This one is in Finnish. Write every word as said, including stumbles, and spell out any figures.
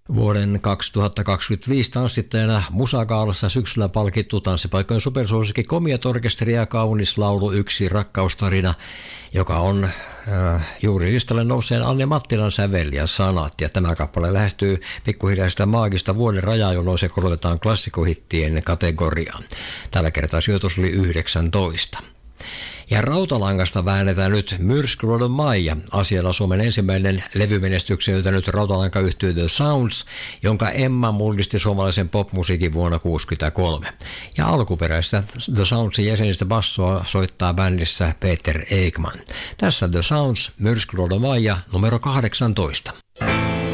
Vuoden kaksituhattakaksikymmentäviisi tanssittajana Musagaalassa syksyllä palkittu tanssipaikkojen supersuosikki Komiat Orkesteri ja kaunis laulu Yksi rakkaustarina, joka on äh, juuri listalle nouseen Anne Mattilan sävel ja sanat. Ja tämä kappale lähestyy pikkuhiljaa sitä maagista vuoden rajaa, jolloin se korotetaan klassikohittien kategoriaan. Tällä kertaa sijoitus oli yhdeksäntoista. Ja Rautalangasta väännetään nyt Myrskyluodon Maija, asialla Suomen ensimmäinen levymenestyksen yltänyt rautalankayhtiö The Sounds, jonka Emma mullisti suomalaisen popmusiikin vuonna tuhatyhdeksänsataakuusikymmentäkolme. Ja alkuperäistä The Soundsin jäsenistä bassoa soittaa bändissä Peter Ekman. Tässä The Sounds, Myrskyluodon Maija numero kahdeksantoista.